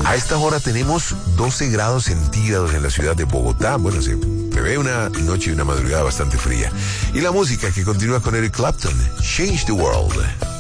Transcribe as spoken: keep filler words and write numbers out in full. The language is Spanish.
A esta hora tenemos doce grados centígrados en la ciudad de Bogotá. Bueno, se prevé una noche y una madrugada bastante fría. Y la música que continúa con Eric Clapton, Change the World.